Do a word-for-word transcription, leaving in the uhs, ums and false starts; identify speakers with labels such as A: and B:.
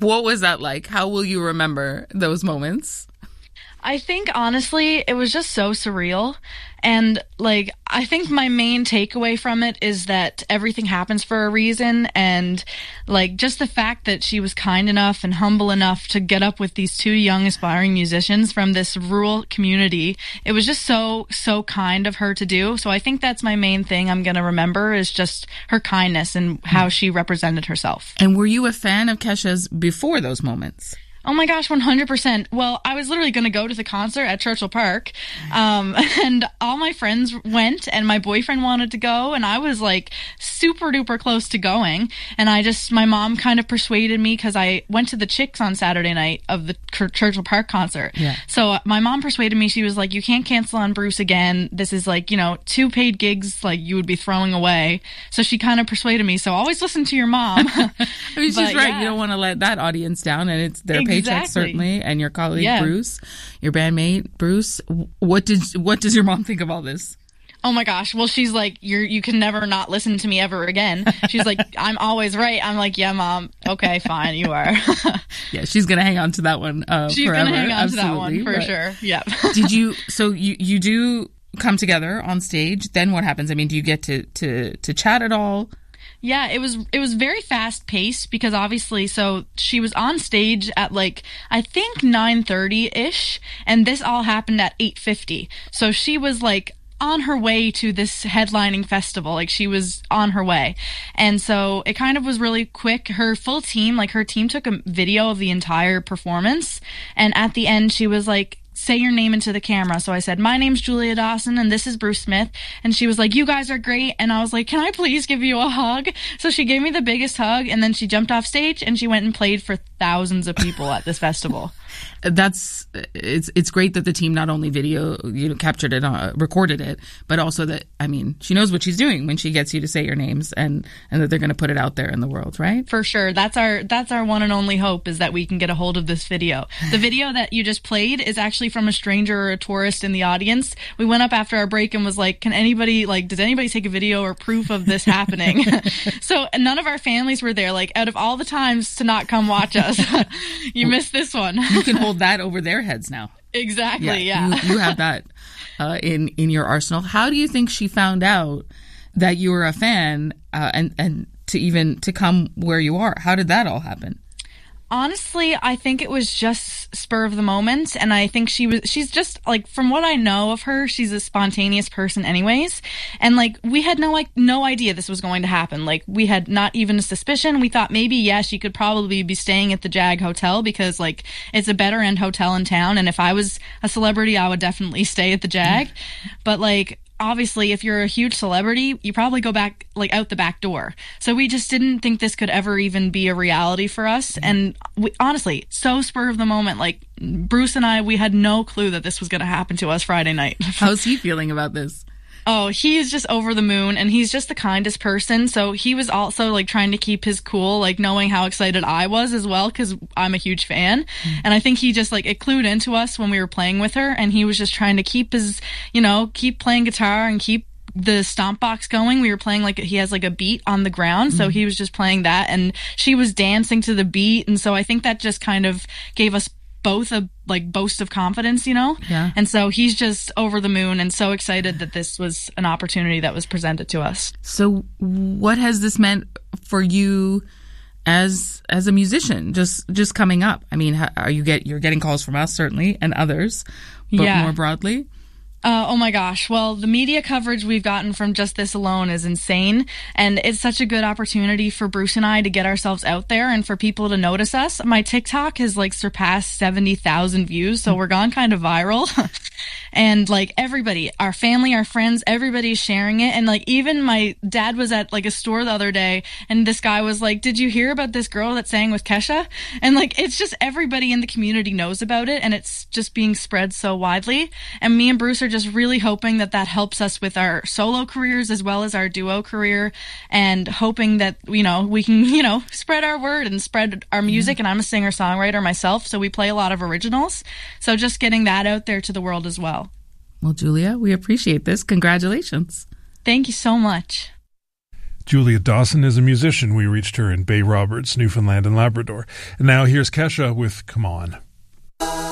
A: What was that like? How will you remember those moments?
B: I think, honestly, it was just so surreal. And, like, I think my main takeaway from it is that everything happens for a reason. And, like, just the fact that she was kind enough and humble enough to get up with these two young aspiring musicians from this rural community, it was just so, so kind of her to do. So I think that's my main thing I'm going to remember is just her kindness and how she represented herself.
A: And were you a fan of Kesha's before those moments?
B: Oh my gosh, one hundred percent. Well, I was literally going to go to the concert at Churchill Park, um, and all my friends went, and my boyfriend wanted to go, and I was like super duper close to going, and I just, my mom kind of persuaded me because I went to the Chicks on Saturday night of the Churchill Park concert. Yeah. So uh, my mom persuaded me. She was like, you can't cancel on Bruce again. This is like, you know, two paid gigs like you would be throwing away. So she kind of persuaded me. So always listen to your mom.
A: I mean, she's right. Yeah. You don't want to let that audience down, and it's their
B: Exactly.
A: paycheck certainly, and your colleague
B: yeah.
A: Bruce, your bandmate Bruce. What did what does your mom think of all this?
B: Oh my gosh. Well, she's like, you're, you can never not listen to me ever again. She's like, I'm always right. I'm like, yeah, Mom. Okay, fine. You are.
A: Yeah, she's going to hang on to that one uh,
B: she's
A: forever.
B: She's going to hang on
A: Absolutely.
B: to that one for
A: but
B: sure. Yeah.
A: Did you, so you, you do come together on stage. Then what happens? I mean, do you get to, to, to chat at all?
B: Yeah, it was it was very fast paced because obviously, so she was on stage at like I think nine thirty ish, and this all happened at eight fifty. So she was like on her way to this headlining festival, like she was on her way, and so it kind of was really quick. Her full team, like her team, took a video of the entire performance, and at the end, she was like, say your name into the camera. So I said, my name's Julia Dawson and this is Bruce Smith. And she was like, you guys are great. And I was like, can I please give you a hug? So she gave me the biggest hug, and then she jumped off stage and she went and played for thousands of people at this festival.
A: That's it's it's great that the team not only video you know captured it, uh, recorded it, but also that, I mean, she knows what she's doing when she gets you to say your names, and and that they're going to put it out there in the world, right?
B: For sure. That's our that's our one and only hope, is that we can get a hold of this video. The video that you just played is actually from a stranger or a tourist in the audience. We went up after our break and was like, can anybody like does anybody take a video or proof of this happening? So none of our families were there. Like, out of all the times to not come watch us, you missed this one.
A: You can hold that over their heads now.
B: Exactly. Yeah,
A: yeah. You, you have that uh, in in your arsenal. How do you think she found out that you were a fan, uh, and and to even to come where you are? How did that all happen?
B: Honestly, I think it was just spur of the moment, and I think she was she's just like, from what I know of her, she's a spontaneous person anyways, and like we had no like no idea this was going to happen. Like, we had not even a suspicion. We thought maybe, yeah, she could probably be staying at the Jag Hotel because like it's a better end hotel in town, and if I was a celebrity, I would definitely stay at the Jag. But like, obviously, if you're a huge celebrity, you probably go back, like, out the back door. So we just didn't think this could ever even be a reality for us. Mm-hmm. And we, honestly, so spur of the moment. Like, Bruce and I, we had no clue that this was going to happen to us Friday night.
A: How's he feeling about this?
B: Oh, he is just over the moon, and he's just the kindest person. So he was also like trying to keep his cool, like knowing how excited I was as well, because I'm a huge fan. Mm. And I think he just like it clued into us when we were playing with her, and he was just trying to keep his, you know, keep playing guitar and keep the stomp box going. We were playing like he has like a beat on the ground, so mm. he was just playing that, and she was dancing to the beat, and so I think that just kind of gave us both a like boast of confidence, you know?
A: Yeah.
B: And so he's just over the moon and so excited that this was an opportunity that was presented to us.
A: So what has this meant for you as as a musician, just just coming up? I mean, how, are you get you're getting calls from us certainly, and others, but
B: yeah.
A: more broadly?
B: Uh, oh my gosh. Well, the media coverage we've gotten from just this alone is insane. And it's such a good opportunity for Bruce and I to get ourselves out there and for people to notice us. My TikTok has like surpassed seventy thousand views. So we're gone kind of viral. And like everybody, our family, our friends, everybody's sharing it. And like even my dad was at like a store the other day, and this guy was like, did you hear about this girl that sang with Kesha? And like, it's just everybody in the community knows about it, and it's just being spread so widely. And me and Bruce are just really hoping that that helps us with our solo careers as well as our duo career, and hoping that, you know, we can, you know, spread our word and spread our music. Yeah. And I'm a singer-songwriter myself, so we play a lot of originals. So just getting that out there to the world as well.
A: Well, Julia, we appreciate this. Congratulations.
B: Thank you so much.
C: Julia Dawson is a musician. We reached her in Bay Roberts, Newfoundland and Labrador. And now here's Kesha with Come On.